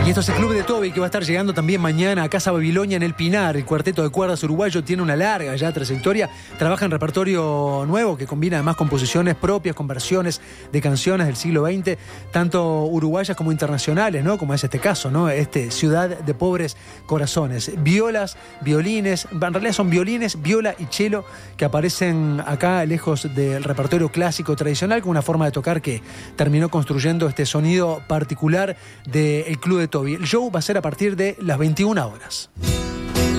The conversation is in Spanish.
Y esto es el Club de Toby, que va a estar llegando también mañana a Casa Babilonia en El Pinar. El cuarteto de cuerdas uruguayo tiene una larga ya trayectoria. Trabaja en repertorio nuevo que combina además composiciones propias con versiones de canciones del siglo XX, tanto uruguayas como internacionales, ¿no? Como es este caso, ¿no? Ciudad de Pobres Corazones. Violas, violines, en realidad son violines, viola y cello que aparecen acá lejos del repertorio clásico tradicional, con una forma de tocar que terminó construyendo este sonido particular del Club de Toby. El show va a ser a partir de las 21 horas.